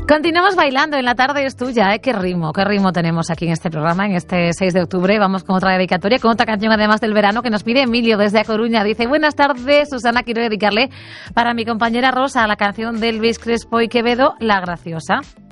Continuamos bailando, en la tarde es tuya, ¿eh? Qué ritmo tenemos aquí en este programa, en este 6 de octubre. Vamos con otra dedicatoria, con otra canción además del verano que nos pide Emilio desde A Coruña. Dice: buenas tardes, Susana, quiero dedicarle para mi compañera Rosa la canción de Elvis Crespo y Quevedo, La Graciosa.